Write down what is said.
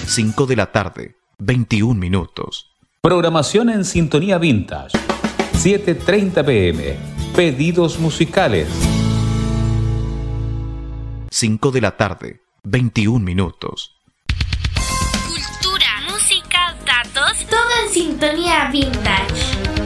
5 de la tarde, 21 minutos. Programación en sintonía vintage. 7:30 p.m. Pedidos musicales. 5 de la tarde, 21 minutos. Cultura, música, datos, todo en sintonía vintage.